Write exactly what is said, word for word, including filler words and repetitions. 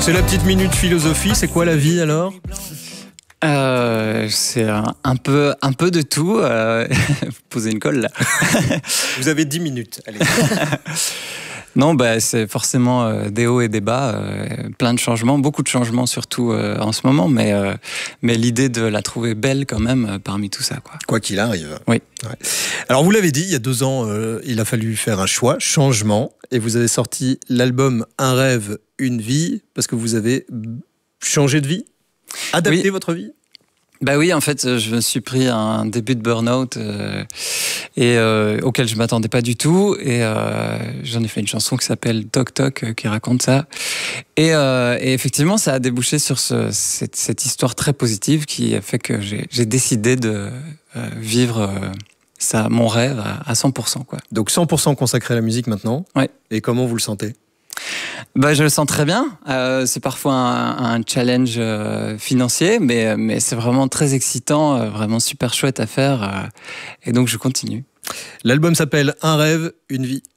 C'est la petite minute philosophie. C'est quoi la vie alors? Euh, c'est un, un peu, un peu de tout. Euh, vous posez une colle là. Vous avez dix minutes. Allez. Non, bah, c'est forcément euh, des hauts et des bas, euh, plein de changements, beaucoup de changements surtout euh, en ce moment, mais, euh, mais l'idée de la trouver belle quand même euh, parmi tout ça, quoi. Quoi qu'il arrive. Oui. Ouais. Alors vous l'avez dit, il y a deux ans, euh, il a fallu faire un choix, changement, et vous avez sorti l'album Un rêve, une vie, parce que vous avez changé de vie, adapté oui. votre vie. Bah oui, en fait, je me suis pris un début de burn-out euh, et euh, auquel je m'attendais pas du tout. Et euh, j'en ai fait une chanson qui s'appelle Toc Toc euh, qui raconte ça. Et, euh, et effectivement, ça a débouché sur ce, cette, cette histoire très positive qui a fait que j'ai, j'ai décidé de euh, vivre euh, ça, mon rêve à, à cent pour cent, quoi. Donc cent pour cent consacré à la musique maintenant. Ouais. Et comment vous le sentez? Bah, je le sens très bien. Euh, c'est parfois un, un challenge euh, financier, mais, mais c'est vraiment très excitant, euh, vraiment super chouette à faire. Euh, et donc, je continue. L'album s'appelle Un rêve, une vie.